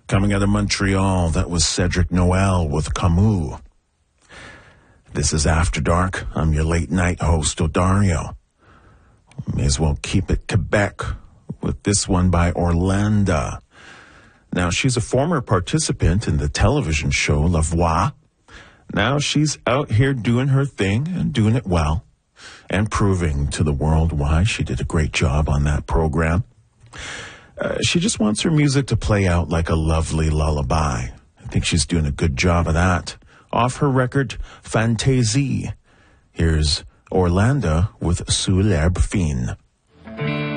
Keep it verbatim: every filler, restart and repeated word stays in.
Coming out of Montreal, that was Cedric Noel with Camus. This is After Dark. I'm your late night host, Odario. May as well keep it Quebec with this one by Orlando. Now, she's a former participant in the television show La Voix. Now she's out here doing her thing and doing it well and proving to the world why she did a great job on that program. Uh, she just wants her music to play out like a lovely lullaby. I think she's doing a good job of that. Off her record, Fantaisie. Here's Orlando with Sous l'herbe fine.